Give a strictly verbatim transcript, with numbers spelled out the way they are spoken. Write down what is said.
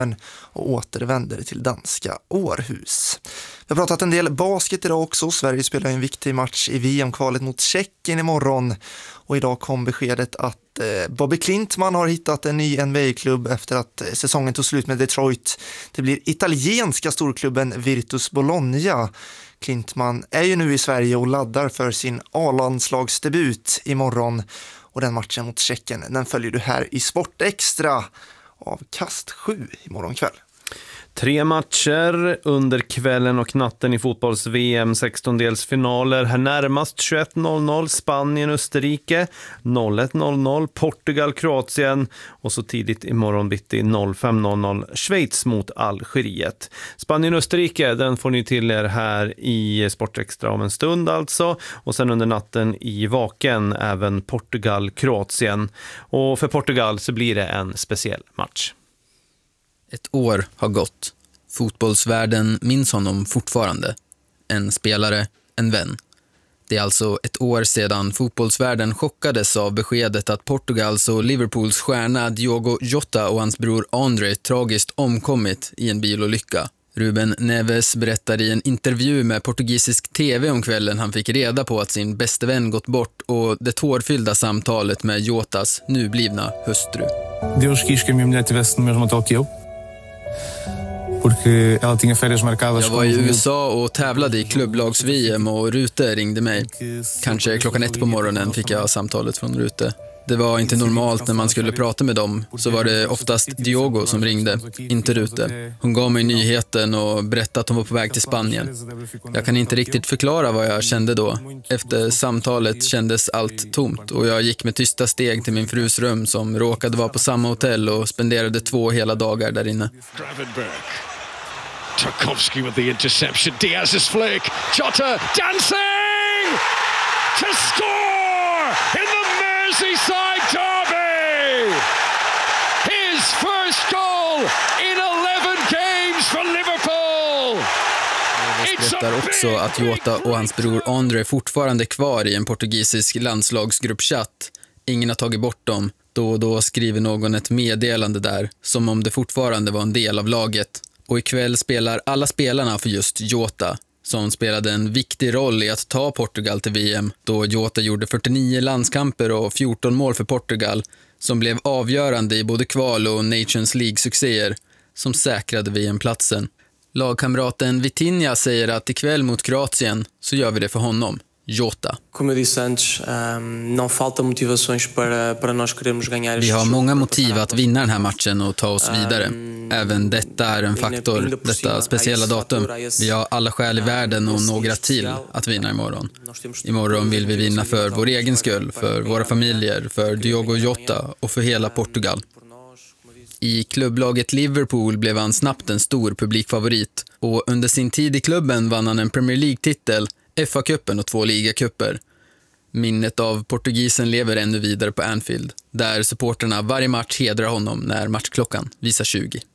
och återvänder till danska Århus. Vi har pratat en del basket idag också. Sverige spelar en viktig match i V M-kvalet mot Tjeckien imorgon. Och idag kom beskedet att eh, Bobby Klintman har hittat en ny N B A-klubb efter att eh, säsongen tog slut med Detroit. Det blir italienska storklubben Virtus Bologna. Klintman är ju nu i Sverige och laddar för sin A-landslagsdebut imorgon. Och den matchen mot Tjeckien, den följer du här i Sport Extra av Kast sju imorgon kväll. Tre matcher under kvällen och natten i fotbolls-V M sextondelsfinaler. Här närmast tjugoett noll noll Spanien-Österrike, noll ett noll noll Portugal-Kroatien och så tidigt imorgon bitti noll fem noll noll Schweiz mot Algeriet. Spanien-Österrike, den får ni till er här i Sportextra om en stund alltså. Och sen under natten i Vaken även Portugal-Kroatien. Och för Portugal så blir det en speciell match. Ett år har gått. Fotbollsvärlden minns honom fortfarande. En spelare, en vän. Det är alltså ett år sedan fotbollsvärlden chockades av beskedet att Portugals och Liverpools stjärna Diogo Jota och hans bror André tragiskt omkommit i en bilolycka. Ruben Neves berättar i en intervju med portugisisk tv om kvällen han fick reda på att sin bäste vän gått bort och det tårfyllda samtalet med Jotas nublivna hustru. Deus quis que a minha mulher tivesse no mesmo hotel que eu. Porque ela tinha férias marcadas. Jag var i U S A och tävlade i klubblags-V M och Rute ringde mig. Kanske klockan ett på morgonen fick jag samtalet från Rute. Det var inte normalt när man skulle prata med dem, så var det oftast Diogo som ringde, inte Rute. Hon gav mig nyheten och berättade att hon var på väg till Spanien. Jag kan inte riktigt förklara vad jag kände då. Efter samtalet kändes allt tomt och jag gick med tysta steg till min frus rum som råkade vara på samma hotell och spenderade två hela dagar där inne. Tarkovsky with the interception. Diaz's flick. Jota dancing to score in the Merseyside derby. His first goal in eleven games for Liverpool. Det berättar också att Jota och hans bror André fortfarande är kvar i en portugisisk landslagsgruppchatt. Ingen har tagit bort dem. Då och då skriver någon ett meddelande där, som om det fortfarande var en del av laget. Och ikväll spelar alla spelarna för just Jota, som spelade en viktig roll i att ta Portugal till V M, då Jota gjorde fyrtionio landskamper och fjorton mål för Portugal, som blev avgörande i både kval- och Nations League-succéer, som säkrade V M-platsen. Lagkamraten Vitinha säger att ikväll mot Kroatien så gör vi det för honom, Jota. Como eu disse antes, um, não falta motivações para para nós queremos ganhar. Vi har många motiv att vinna den här matchen och ta oss vidare. Även detta är en faktor, detta speciella datum. Vi har alla skäl i världen och några till att vinna imorgon. Imorgon vill vi vinna för vår egen skull, för våra familjer, för Diogo Jota och för hela Portugal. I klubblaget Liverpool blev han snabbt en stor publikfavorit och under sin tid i klubben vann han en Premier League-titel, F A-cupen och två ligacuper. Minnet av portugisen lever ännu vidare på Anfield, där supporterna varje match hedrar honom när matchklockan visar tjugo.